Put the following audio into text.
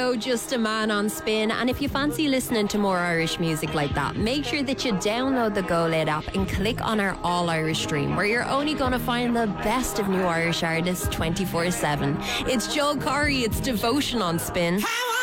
Joe, Just a Man on Spin. And if you fancy listening to more Irish music like that, make sure that you download the Go Loud app and click on our All Irish stream, where you're only going to find the best of new Irish artists 24/7. It's Joel Corry, it's Devotion on Spin.